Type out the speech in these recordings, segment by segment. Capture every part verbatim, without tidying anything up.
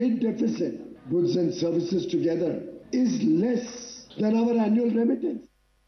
Trade deficit, goods and services together, is less than our annual remittance.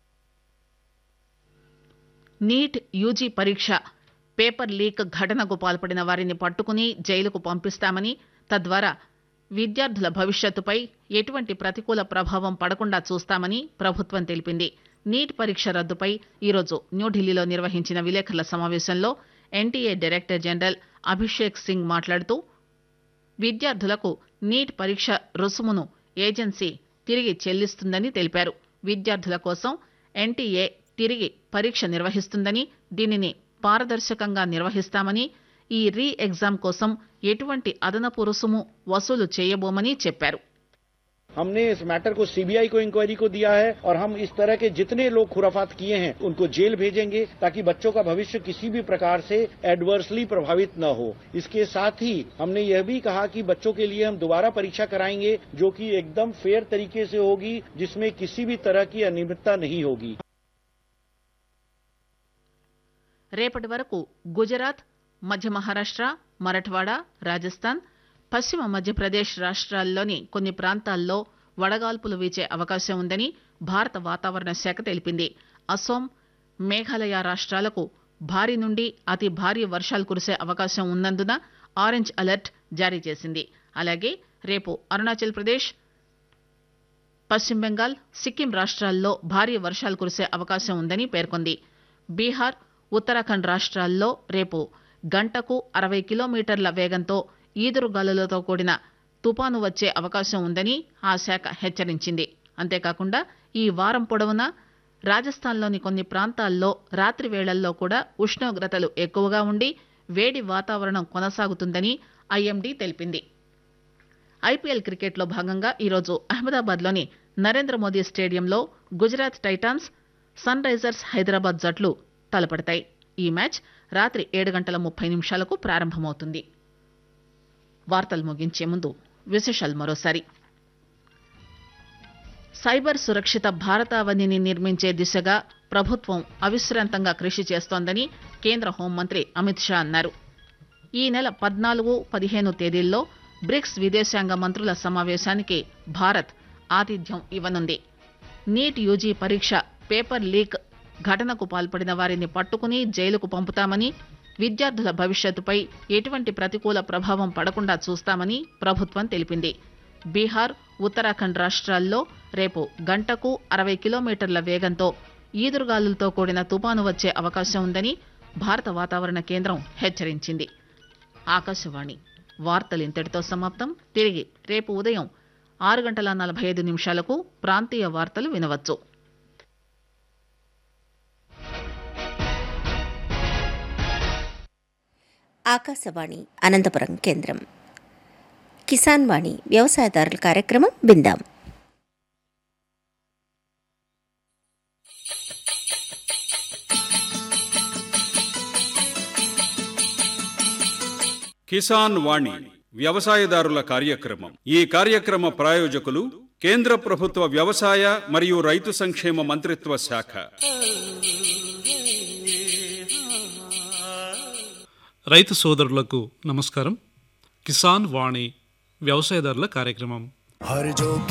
NEET UG పరీక్ష paper leak ఘటనకు పాల్పడిన వారిని పట్టుకుని జైలుకు పంపిస్తామని, తద్వారా విద్యార్థుల భవిష్యత్తుపై ఎటువంటి ప్రతికూల ప్రభావం పడకుండా చూస్తామని ప్రభుత్వం తెలిపింది. నీట్ పరీక్ష రద్దుపై ఈరోజు న్యూఢిల్లీలో నిర్వహించిన విలేకరుల సమావేశంలో NTA director general Abhishek Singh మాట్లాడుతూ విద్యార్థులకు నీట్ పరీక్ష రుసుమును ఏజెన్సీ తిరిగి చెల్లిస్తుందని తెలిపారు. విద్యార్థుల కోసం ఎన్టీఏ తిరిగి పరీక్ష నిర్వహిస్తుందని, దీనిని పారదర్శకంగా నిర్వహిస్తామని, ఈ రీ ఎగ్జామ్ కోసం ఎటువంటి అదనపు రుసుము వసూలు చేయబోమని చెప్పారు. हमने इस मैटर को सीबीआई को इंक्वायरी को दिया है और हम इस तरह के जितने लोग खुराफात किए हैं उनको जेल भेजेंगे ताकि बच्चों का भविष्य किसी भी प्रकार से एडवर्सली प्रभावित न हो. इसके साथ ही हमने यह भी कहा कि बच्चों के लिए हम दोबारा परीक्षा कराएंगे जो कि एकदम फेयर तरीके से होगी, जिसमें किसी भी तरह की अनियमितता नहीं होगी. రేపటి వరకు గుజరాత్, మధ్య మహారాష్ట్ర, మరఠ్వాడ, రాజస్థాన్, పశ్చిమ మధ్యప్రదేశ్ రాష్ట్రాల్లోని కొన్ని ప్రాంతాల్లో వడగాల్పులు వీచే అవకాశం ఉందని భారత వాతావరణ శాఖ తెలిపింది. అసోం, మేఘాలయ రాష్ట్రాలకు భారీ నుండి అతి భారీ వర్షాలు కురిసే అవకాశం ఉన్నందున ఆరెంజ్ అలర్ట్ జారీ చేసింది. అలాగే రేపు అరుణాచల్ ప్రదేశ్, పశ్చిమ బెంగాల్, సిక్కిం రాష్ట్రాల్లో భారీ వర్షాలు కురిసే అవకాశం ఉందని పేర్కొంది. బీహార్, ఉత్తరాఖండ్ రాష్ట్రాల్లో రేపు గంటకు అరవై కిలోమీటర్ల వేగంతో ఈదురుగాలులతో కూడిన తుపాను వచ్చే అవకాశం ఉందని ఆ శాఖ హెచ్చరించింది. అంతేకాకుండా ఈ వారం పొడవునా రాజస్థాన్లోని కొన్ని ప్రాంతాల్లో రాత్రి వేళల్లో కూడా ఉష్ణోగ్రతలు ఎక్కువగా ఉండి వేడి వాతావరణం కొనసాగుతుందని ఐఎండీ తెలిపింది. ఐపీఎల్ క్రికెట్లో భాగంగా ఈరోజు అహ్మదాబాద్లోని నరేంద్ర మోదీ స్టేడియంలో Gujarat Titans, sun Risers Hyderabad జట్లు తలపడతాయి. ఈ మ్యాచ్ రాత్రి ఏడు గంటల ముప్పై నిమిషాలకు ప్రారంభమవుతుంది. వార్తలు ముగించే ముందు విశేషాలు మరోసారి. సైబర్ సురక్షిత భారతావనిని నిర్మించే దిశగా ప్రభుత్వం అవిశ్రాంతంగా కృషి చేస్తోందని కేంద్ర హోంమంత్రి అమిత్ షా అన్నారు. ఈ నెల పద్నాలుగు, పదిహేను తేదీల్లో బ్రిక్స్ విదేశాంగ మంత్రుల సమావేశానికి భారత్ ఆతిథ్యం ఇవ్వనుంది. నీట్ యూజీ పరీక్ష పేపర్ లీక్ ఘటనకు పాల్పడిన వారిని పట్టుకుని జైలుకు పంపుతామని, విద్యార్థుల భవిష్యత్తుపై ఎటువంటి ప్రతికూల ప్రభావం పడకుండా చూస్తామని ప్రభుత్వం తెలిపింది. బీహార్, ఉత్తరాఖండ్ రాష్ట్రాల్లో రేపు గంటకు అరవై కిలోమీటర్ల వేగంతో ఈదురుగాలులతో కూడిన తుపాను వచ్చే అవకాశం ఉందని భారత వాతావరణ కేంద్రం హెచ్చరించింది. ఆకాశవాణి వార్తలు ఇంతటితో సమాప్తం. తిరిగి రేపు ఉదయం ఆరు గంటల నలభై ఐదు నిమిషాలకు ప్రాంతీయ వార్తలు వినవచ్చు. ఆకాశవాణి అనంతపురం కేంద్రం. కిసాన్ వాణి వ్యవసాయదారుల కార్యక్రమం విందాం. కిసాన్ వాణి వ్యవసాయదారుల కార్యక్రమం. ఈ కార్యక్రమ ప్రాయోజకులు కేంద్ర ప్రభుత్వ వ్యవసాయ మరియు రైతు సంక్షేమ మంత్రిత్వ శాఖ. రైతు సోదరులకు నమస్కారం. కిసాన్ వాణి వ్యవసాయదారుల కార్యక్రమం.